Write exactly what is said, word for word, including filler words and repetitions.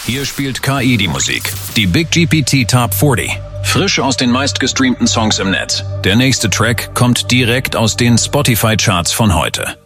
Hier spielt K I die Musik. Die Big G P T Top vierzig. Frisch aus den meistgestreamten Songs im Netz. Der nächste Track kommt direkt aus den Spotify-Charts von heute.